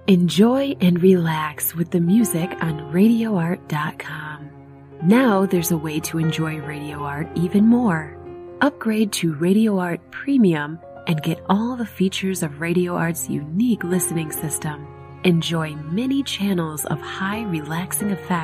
Enjoy and relax with the music on RadioArt.com. Now there's a way to enjoy Radio Art even more. Upgrade to Radio Art Premium and get all the features of Radio Art's unique listening system. Enjoy many channels of high relaxing effects